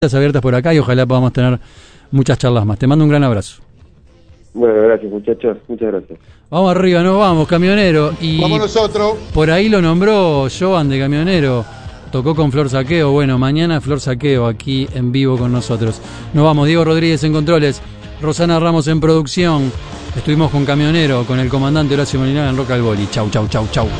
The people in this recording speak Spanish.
abiertas por acá y ojalá podamos tener muchas charlas más. Te mando un gran abrazo. Bueno, gracias muchachos, muchas gracias. Vamos arriba, nos vamos, Camionero. Y vamos nosotros. Por ahí lo nombró Joan de Camionero. Tocó con Flor Saqueo. Bueno, mañana Flor Saqueo aquí en vivo con nosotros. Nos vamos, Diego Rodríguez en controles, Rosana Ramos en producción. Estuvimos con Camionero, con el comandante Horacio Molinari en Rock al Boli. Chau, chau, chau, chau.